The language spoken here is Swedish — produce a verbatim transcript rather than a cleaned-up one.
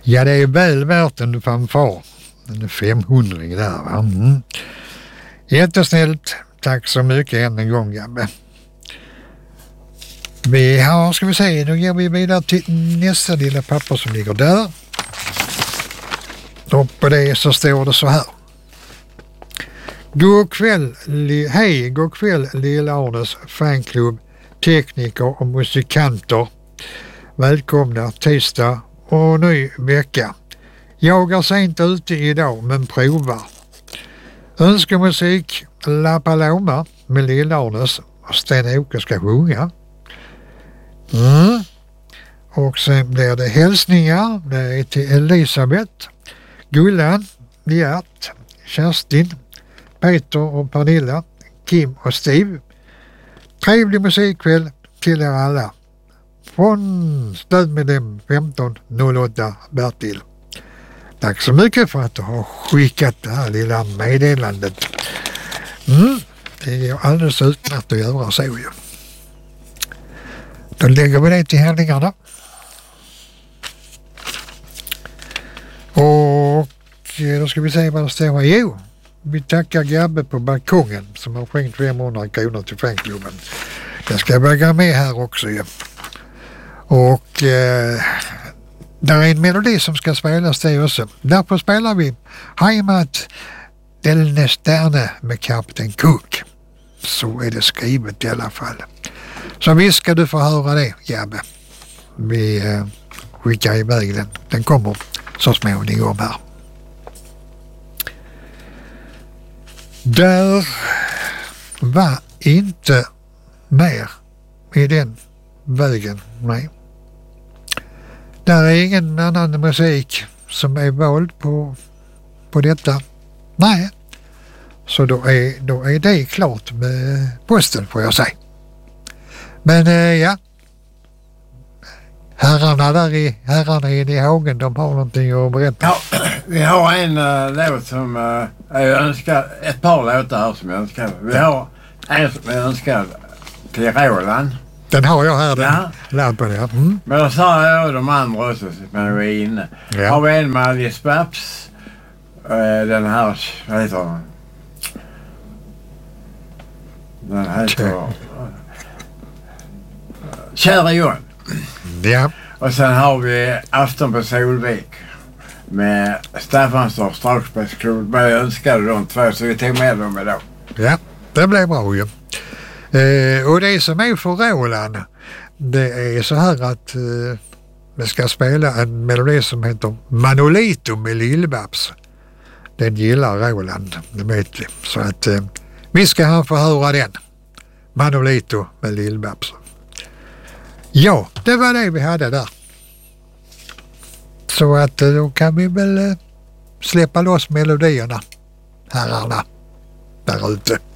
Ja, det är väl värt en fanfar. En femhundring där, va? Mm. Jättesnällt. Tack så mycket än en gång, Gabbe. Vi har, ska vi se, nu går vi vidare till nästa lilla papper som ligger där. Och på det så står det så här. God kväll, li, hej, god kväll Lill-Arnes fanklubb, tekniker och musikanter. Välkomna tisdag och ny vecka. Jag är sent ute idag men provar. Önskemusik La Paloma med Lill-Arnes och Sten-Åke ska sjunga. Mm. Och sen blir det hälsningar. Det är till Elisabeth, Gullan, Gert, Kerstin, Peter och Pernilla, Kim och Steve. Trevlig musikkväll till er alla. Från stödmedlem femton noll åtta Bertil. Tack så mycket för att du har skickat det här lilla meddelandet. Mm, det är alldeles utmärkt att göra så ju. Då lägger vi det till handlingarna. Och då ska vi se vad det står här. Jo, vi tackar Gabbe på balkongen som har skänkt femhundra kronor till fanklubben. Jag ska börja med här också ju. Och eh, där är en melodi som ska spelas det också. Därför spelar vi Heimat del Sterne med Kapten Cook. Så är det skrivet i alla fall. Så visst ska du få höra det, Gabbe. Vi eh, skickar iväg den. Den kommer så småningom här. Där var inte mer i den vägen, nej. Där är ingen annan musik som är vald på, på detta. Nej. Så då är, då är det klart med posten, får jag säga. Men eh, ja. Herrarna där i, herrarna inne i hagen, de har någonting att berätta. Ja, vi har en uh, låt som uh, jag önskar, ett par låtar här som jag önskar. Vi har en som jag önskar till Roland. Den har jag här, den ja. Lampan, ja. Mm. Men då sa jag de andra också när vi är inne. Ja. Har vi en med Alice Babs, uh, den här, vad heter den? Den heter uh, Kära Johan. Ja. Och sen har vi Afton på Solvik med Staffanstorp Stråkspelsklubb. Men jag önskade de två så vi tog med dem idag. Ja, det blev bra ju. Eh, och det som är för Roland, det är så här att eh, vi ska spela en melodi som heter Manolito med Lill-Babs. Den gillar Roland, det vet vi. Så att eh, vi ska han få höra den. Manolito med Lill-Babs. Ja, det var det vi hade där. Så att då kan vi väl släppa loss melodierna, herrarna, där ute.